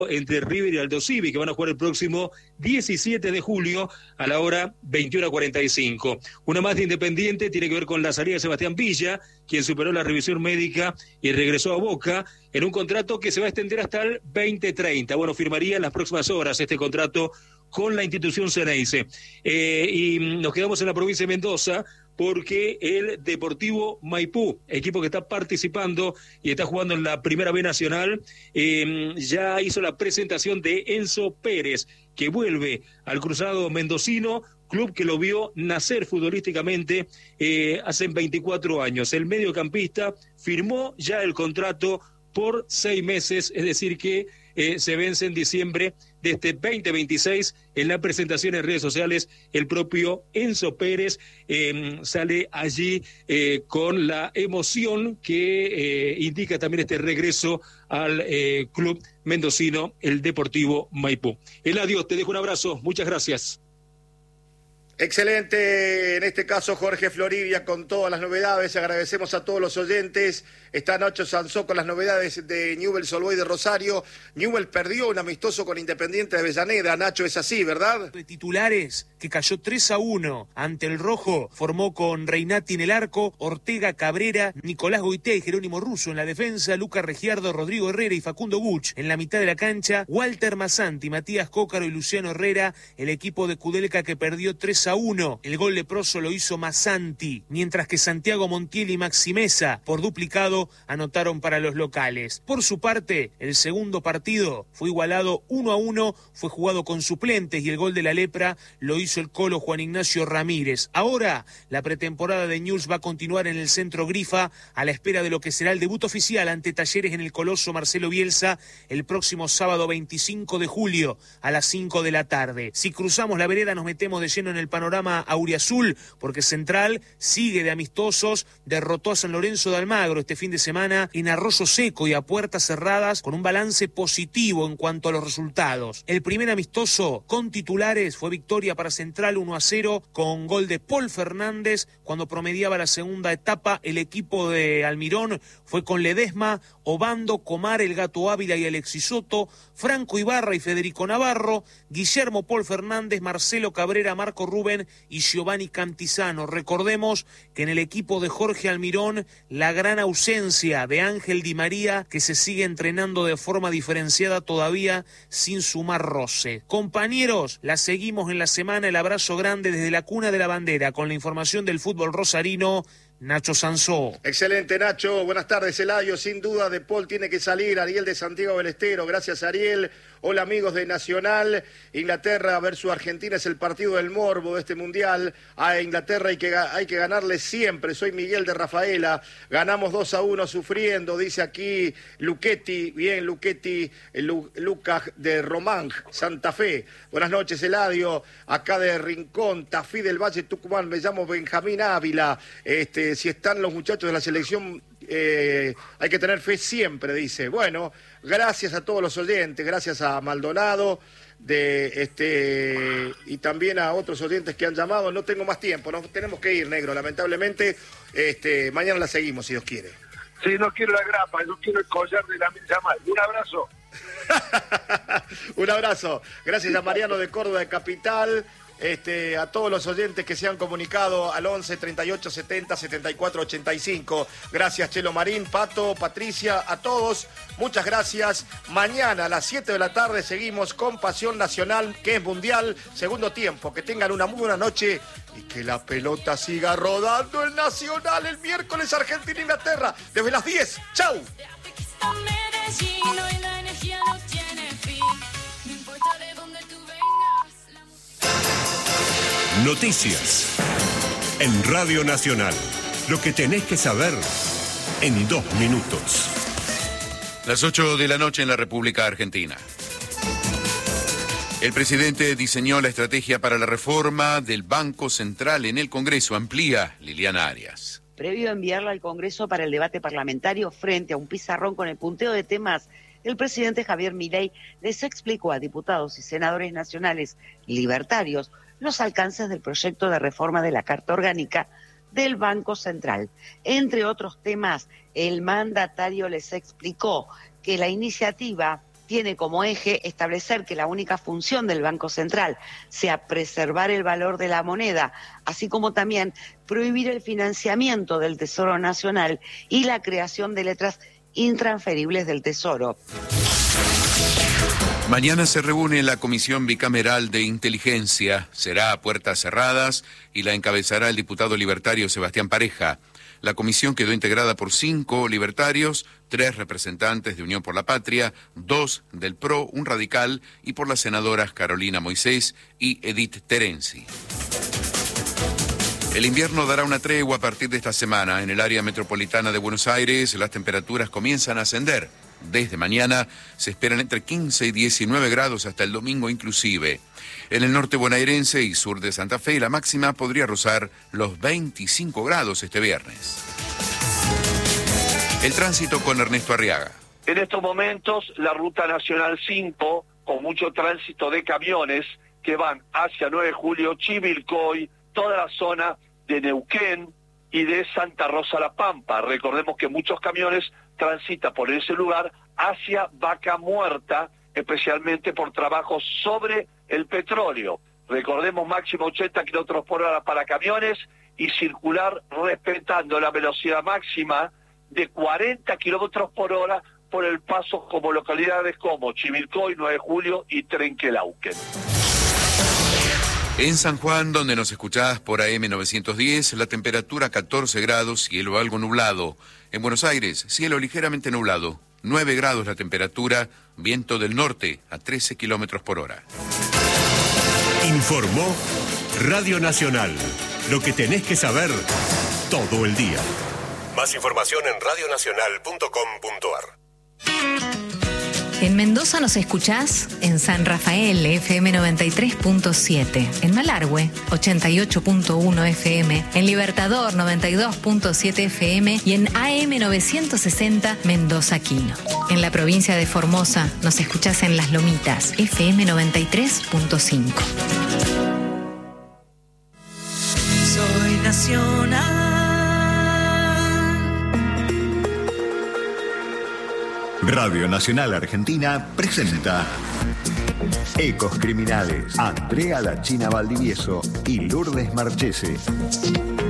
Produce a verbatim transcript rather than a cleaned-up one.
entre River y Aldo Civi, que van a jugar el próximo diecisiete de julio a la hora veintiuno cuarenta y cinco. Una más de Independiente tiene que ver con la salida de Sebastián Villa, quien superó la revisión médica y regresó a Boca en un contrato que se va a extender hasta el veinte treinta. Bueno, firmaría en las próximas horas este contrato con la institución Ceneice. Eh, y nos quedamos en la provincia de Mendoza, porque el Deportivo Maipú, equipo que está participando y está jugando en la Primera B Nacional, eh, ya hizo la presentación de Enzo Pérez, que vuelve al Cruzado Mendocino, club que lo vio nacer futbolísticamente eh, hace veinticuatro años. El mediocampista firmó ya el contrato por seis meses, es decir que eh, se vence en diciembre de este veinte veintiséis. En la presentación en redes sociales, el propio Enzo Pérez eh, sale allí eh, con la emoción que eh, indica también este regreso al eh, club mendocino, el Deportivo Maipú. Eladio, te dejo un abrazo, muchas gracias. Excelente, en este caso Jorge Floribia con todas las novedades. Agradecemos a todos los oyentes. Está Nacho Sansó con las novedades de Newell's Old Boys de Rosario. Newell's perdió un amistoso con Independiente de Avellaneda. Nacho, es así, ¿verdad? De titulares, que cayó tres a uno ante el Rojo, formó con Reinati en el arco, Ortega, Cabrera, Nicolás Goitea y Jerónimo Russo en la defensa, Lucas Regiardo, Rodrigo Herrera y Facundo Buch en la mitad de la cancha, Walter Masanti, Matías Cócaro y Luciano Herrera, el equipo de Kudelka que perdió tres a uno. El gol leproso lo hizo Masanti, mientras que Santiago Montiel y Maxi Mesa, por duplicado, anotaron para los locales. Por su parte, el segundo partido fue igualado uno a uno, fue jugado con suplentes y el gol de la Lepra lo hizo el Colo Juan Ignacio Ramírez. Ahora, la pretemporada de Newell's va a continuar en el Centro Grifa a la espera de lo que será el debut oficial ante Talleres en el Coloso Marcelo Bielsa el próximo sábado veinticinco de julio a las cinco de la tarde. Si cruzamos la vereda nos metemos de lleno en el panorama auriazul, porque Central sigue de amistosos, derrotó a San Lorenzo de Almagro este fin de semana en Arroyo Seco y a puertas cerradas con un balance positivo en cuanto a los resultados. El primer amistoso con titulares fue victoria para Central uno a cero con gol de Paul Fernández cuando promediaba la segunda etapa. El equipo de Almirón fue con Ledesma, Obando, Comar, el Gato Ávila y Alexis Soto, Franco Ibarra y Federico Navarro, Guillermo Paul Fernández, Marcelo Cabrera, Marco Rubén y Giovanni Cantizano. Recordemos que en el equipo de Jorge Almirón la gran ausencia de Ángel Di María, que se sigue entrenando de forma diferenciada todavía sin sumar roce. Compañeros, la seguimos en la semana. El abrazo grande desde la cuna de la bandera con la información del fútbol rosarino, Nacho Sansó. Excelente, Nacho. Buenas tardes, Eladio. Sin duda, De Paul tiene que salir. Ariel de Santiago del Estero. Gracias, Ariel. Hola, amigos de Nacional. Inglaterra versus Argentina es el partido del morbo de este Mundial. A Inglaterra hay que, hay que ganarle siempre. Soy Miguel de Rafaela. Ganamos dos a uno sufriendo, dice aquí Luchetti. Bien, Luchetti, Lu, Lucas de Román, Santa Fe. Buenas noches, Eladio. Acá de Rincón, Tafí del Valle, Tucumán. Me llamo Benjamín Ávila. Este... Si están los muchachos de la selección, eh, hay que tener fe siempre, dice. Bueno, gracias a todos los oyentes, gracias a Maldonado de este y también a otros oyentes que han llamado. No tengo más tiempo, nos tenemos que ir, negro, lamentablemente. Este, mañana la seguimos, si Dios quiere. Sí, no quiero la grapa, no quiero el collar de la Yamal. Un abrazo. Un abrazo. Gracias a Mariano de Córdoba de Capital. Este, a todos los oyentes que se han comunicado al once, treinta y ocho, setenta, setenta y cuatro, ochenta y cinco. Gracias, Chelo Marín, Pato, Patricia, a todos. Muchas gracias. Mañana a las siete de la tarde seguimos con Pasión Nacional, que es mundial, segundo tiempo. Que tengan una muy buena noche y que la pelota siga rodando el Nacional el miércoles Argentina-Inglaterra desde las diez. ¡Chau! Noticias en Radio Nacional. Lo que tenés que saber en dos minutos. Las ocho de la noche en la República Argentina. El presidente diseñó la estrategia para la reforma del Banco Central en el Congreso. Amplía Liliana Arias. Previo a enviarla al Congreso para el debate parlamentario frente a un pizarrón con el punteo de temas, el presidente Javier Milei les explicó a diputados y senadores nacionales libertarios los alcances del proyecto de reforma de la Carta Orgánica del Banco Central. Entre otros temas, el mandatario les explicó que la iniciativa tiene como eje establecer que la única función del Banco Central sea preservar el valor de la moneda, así como también prohibir el financiamiento del Tesoro Nacional y la creación de letras intransferibles del Tesoro. Mañana se reúne la Comisión Bicameral de Inteligencia. Será a puertas cerradas y la encabezará el diputado libertario Sebastián Pareja. La comisión quedó integrada por cinco libertarios, tres representantes de Unión por la Patria, dos del P R O, un radical, y por las senadoras Carolina Moisés y Edith Terenzi. El invierno dará una tregua a partir de esta semana. En el área metropolitana de Buenos Aires las temperaturas comienzan a ascender. Desde mañana se esperan entre quince y diecinueve grados hasta el domingo inclusive. En el norte bonaerense y sur de Santa Fe la máxima podría rozar los veinticinco grados este viernes. El tránsito con Ernesto Arriaga. En estos momentos la ruta nacional cinco, con mucho tránsito de camiones que van hacia nueve de julio, Chivilcoy, toda la zona de Neuquén y de Santa Rosa La Pampa. Recordemos que muchos camiones transitan por ese lugar hacia Vaca Muerta, especialmente por trabajos sobre el petróleo. Recordemos máximo ochenta kilómetros por hora para camiones y circular respetando la velocidad máxima de cuarenta kilómetros por hora por el paso como localidades como Chivilcoy, nueve de julio y Trenquelauquen. En San Juan, donde nos escuchás por A M novecientos diez, la temperatura catorce grados, cielo algo nublado. En Buenos Aires, cielo ligeramente nublado, nueve grados la temperatura, viento del norte a trece kilómetros por hora. Informó Radio Nacional. Lo que tenés que saber todo el día. Más información en radio nacional punto com punto a r. En Mendoza nos escuchás en San Rafael, F M noventa y tres punto siete, en Malargüe, ochenta y ocho punto uno F M, en Libertador, noventa y dos punto siete F M y en A M novecientos sesenta Mendoza Quino. En la provincia de Formosa nos escuchás en Las Lomitas, F M noventa y tres punto cinco. Soy nacional. Radio Nacional Argentina presenta Ecos Criminales. Andrea La China Valdivieso y Lourdes Marchese.